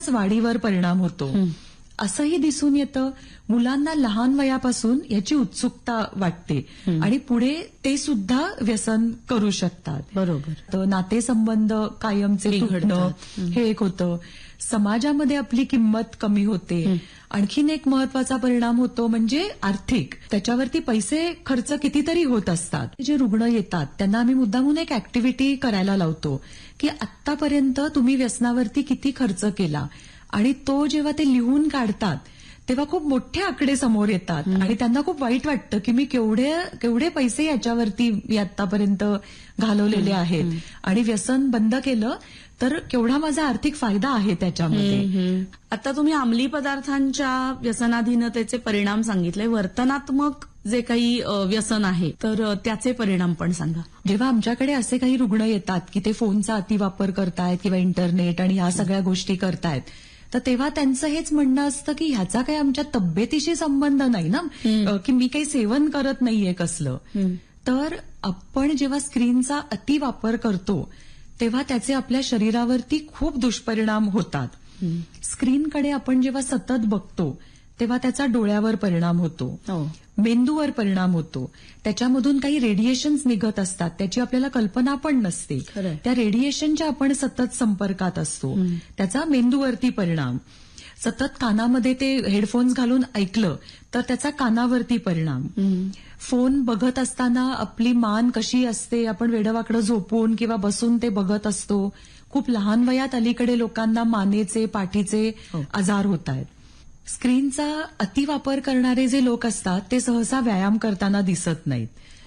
वाढीवर परिणाम होतो. असंही दिसून येतं, मुलांना लहान वयापासून याची उत्सुकता वाटते आणि पुढे ते सुद्धा व्यसन करू शकतात. बरोबर. तर नातेसंबंध कायमचे तुटणं हे एक होतं. समाजामध्ये आपली किंमत कमी होते. आणखीन एक महत्वाचा परिणाम होतो म्हणजे आर्थिक. त्याच्यावरती पैसे खर्च कितीतरी होत असतात. जे रुग्ण येतात त्यांना आम्ही मुद्दामून एक ऍक्टिव्हिटी करायला लावतो की आत्तापर्यंत तुम्ही व्यसनावरती किती खर्च केला, आणि तो जेव्हा ते लिहून काढतात तेव्हा खूप मोठे आकडे समोर येतात आणि त्यांना खूप वाईट वाटतं की मी केवढे पैसे याच्यावरती मी आतापर्यंत घालवलेले आहेत आणि व्यसन बंद केलं तर केवढा माझा आर्थिक फायदा आहे त्याच्यामध्ये. आता तुम्ही अंमली पदार्थांच्या व्यसनाधीनतेचे परिणाम सांगितले, वर्तनात्मक जे काही व्यसन आहे तर त्याचे परिणाम पण सांगा. जेव्हा आमच्याकडे असे काही रुग्ण येतात की ते फोनचा अतिवापर करतायत किंवा इंटरनेट आणि ह्या सगळ्या गोष्टी करतायत, तर तेव्हा त्यांचं हेच म्हणणं असतं की ह्याचा काही आमच्या तब्येतीशी संबंध नाही ना, की मी काही सेवन करत नाहीये कसलं. तर आपण जेव्हा स्क्रीनचा अतिवापर करतो तेव्हा त्याचे आपल्या शरीरावरती खूप दुष्परिणाम होतात. स्क्रीनकडे आपण जेव्हा सतत बघतो तेव्हा त्याचा डोळ्यावर परिणाम होतो, मेंदूवर परिणाम होतो. त्याच्यामधून काही रेडिएशन्स निघत असतात, त्याची आपल्याला कल्पना पण नसते. त्या रेडिएशनच्या आपण सतत संपर्कात असतो, त्याचा मेंदूवरती परिणाम. सतत कानामध्ये ते हेडफोन्स घालून ऐकलं तर त्याचा कानावरती परिणाम. फोन बघत असताना आपली मान कशी असते, आपण वेडवाकडं झोपून किंवा बसून ते बघत असतो. खूप लहान वयात अलीकडे लोकांना मानेचे पाठीचे आजार होत आहेत. स्क्रीनचा अतिवापर करणारे जे लोक असतात ते सहसा व्यायाम करताना दिसत नाहीत,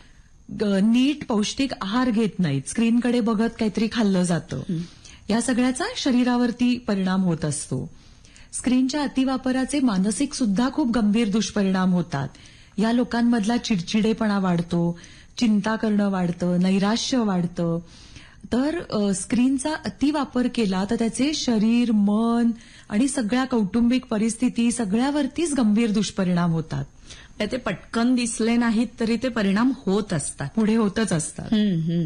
नीट पौष्टिक आहार घेत नाहीत, स्क्रीनकडे बघत काहीतरी खाल्लं जातं. या सगळ्याचा शरीरावरती परिणाम होत असतो. स्क्रीनच्या अतिवापराचे मानसिक सुद्धा खूप गंभीर दुष्परिणाम होतात. या लोकांमधला चिडचिडेपणा वाढतो, चिंता करणं वाढतं, नैराश्य वाढतं. तर स्क्रीनचा अतिवापर केला तर त्याचे शरीर, मन आणि सगळ्या कौटुंबिक परिस्थिती सगळ्यावरतीच गंभीर दुष्परिणाम होतात. ते पटकन दिसले नाहीत तरी ते परिणाम होत असतात, पुढे होतच असतात.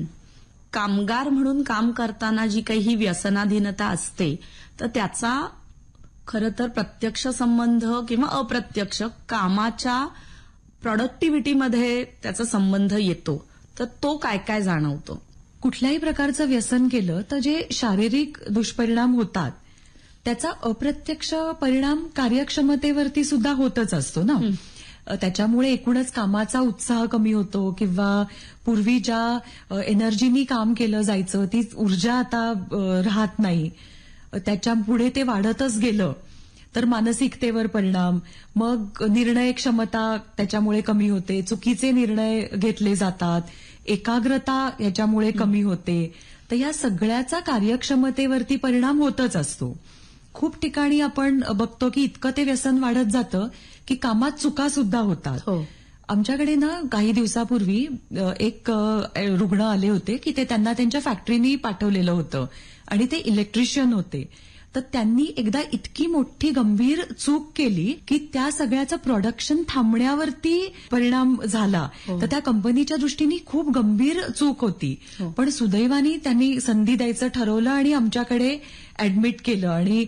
कामगार म्हणून काम करताना जी काही व्यसनाधीनता असते तर त्याचा खरं तर प्रत्यक्ष संबंध किंवा अप्रत्यक्ष कामाच्या प्रॉडक्टिव्हिटीमध्ये त्याचा संबंध येतो. तर तो काय काय जाणवतो? कुठल्याही प्रकारचं व्यसन केलं तर जे शारीरिक दुष्परिणाम होतात त्याचा अप्रत्यक्ष परिणाम कार्यक्षमतेवरती सुद्धा होतच असतो ना. त्याच्यामुळे एकूणच कामाचा उत्साह कमी होतो किंवा पूर्वी ज्या एनर्जीनी काम केलं जायचं ती ऊर्जा आता राहत नाही. त्याच्या पुढे ते वाढतच गेलं तर मानसिकतेवर परिणाम, मग निर्णय क्षमता त्याच्यामुळे कमी होते, चुकीचे निर्णय घेतले जातात, एकाग्रता याच्यामुळे कमी होते. तर या सगळ्याचा कार्यक्षमतेवरती परिणाम होतच असतो. खूप ठिकाणी आपण बघतो की इतकं ते व्यसन वाढत जातं की कामात चुका सुद्धा होतात. आमच्याकडे ना काही दिवसापूर्वी एक रुग्ण आले होते की ते त्यांना त्यांच्या फॅक्टरीनी पाठवलेलं होतं आणि ते इलेक्ट्रिशियन होते. तर त्यांनी एकदा इतकी मोठी गंभीर चूक केली की त्या सगळ्याचं प्रोडक्शन थांबण्यावरती परिणाम झाला. तर त्या कंपनीच्या दृष्टीने खूप गंभीर चूक होती. पण सुदैवाने त्यांनी संधी द्यायचं ठरवलं आणि आमच्याकडे ऍडमिट केलं आणि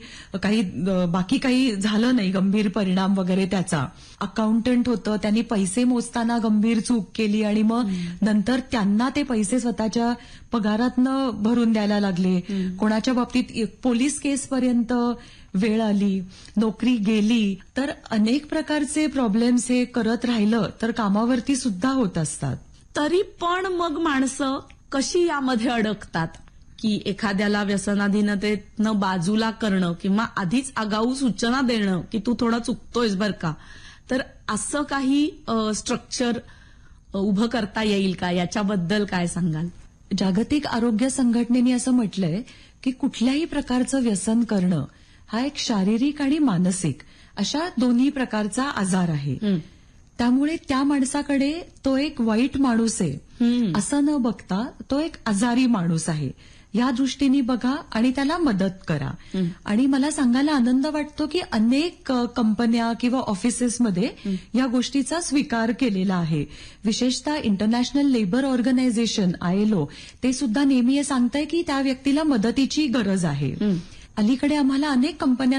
बाकी काही झालं नाही गंभीर परिणाम वगैरे त्याचा. अकाउंटंट होतं, त्यांनी पैसे मोजताना गंभीर चूक केली आणि मग नंतर त्यांना ते पैसे स्वतःच्या पगारातनं भरून द्यायला लागले. कोणाच्या बाबतीत पोलीस केसपर्यंत वेळ आली, नोकरी गेली. तर अनेक प्रकारचे प्रॉब्लेम्स हे करत राहिलं तर कामावरती सुद्धा होत असतात. तरी पण मग माणसं कशी यामध्ये अडकतात की एखाद्याला व्यसनाधीनतेतनं बाजूला करणं किंवा आधीच आगाऊ सूचना देणं की तू थोडा चुकतोयस बर का, तर असं काही स्ट्रक्चर उभं करता येईल का? याच्याबद्दल काय सांगाल? जागतिक आरोग्य संघटनेने असं म्हटलंय की कुठल्याही प्रकारचं व्यसन करणं हा एक शारीरिक आणि मानसिक अशा दोन्ही प्रकारचा आजार आहे. त्यामुळे त्या माणसाकडे तो एक वाईट माणूस आहे असं न बघता तो एक आजारी माणूस आहे या दृष्टीने बघा आणि त्याला मदत करा. आणि मला सांगायला आनंद वाटतो की अनेक कंपन्या किंवा ऑफिसेसमध्ये या गोष्टीचा स्वीकार केलेला आहे. विशेषतः इंटरनॅशनल लेबर ऑर्गनायझेशन ILO ते सुद्धा नेहमी हे सांगतंय की त्या व्यक्तीला मदतीची गरज आहे. अलीकडे आम्हाला अनेक कंपन्या